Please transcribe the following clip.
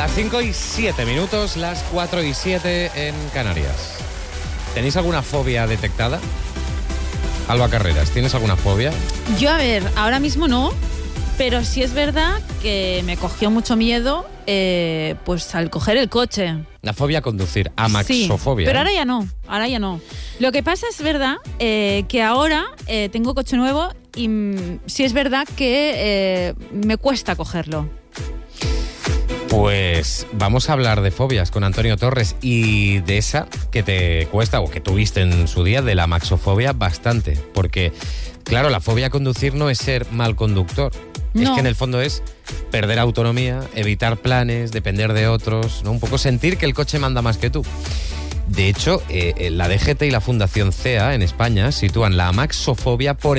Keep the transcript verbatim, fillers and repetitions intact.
Las cinco y siete minutos, las cuatro y siete en Canarias. ¿Tenéis alguna fobia detectada? Alba Carreras, ¿tienes alguna fobia? Yo, a ver, ahora mismo no, pero sí es verdad que me cogió mucho miedo eh, pues al coger el coche. La fobia a conducir, amaxofobia. Sí, pero ¿eh? ahora ya no, ahora ya no. Lo que pasa es verdad eh, que ahora eh, tengo coche nuevo y mm, sí es verdad que eh, me cuesta cogerlo. Pues vamos a hablar de fobias con Antonio Torres y de esa que te cuesta o que tuviste en su día, de la amaxofobia, bastante. Porque, claro, la fobia a conducir no es ser mal conductor. No. Es que en el fondo es perder autonomía, evitar planes, depender de otros, ¿no? Un poco sentir que el coche manda más que tú. De hecho, eh, la D G T y la Fundación C E A en España sitúan la amaxofobia por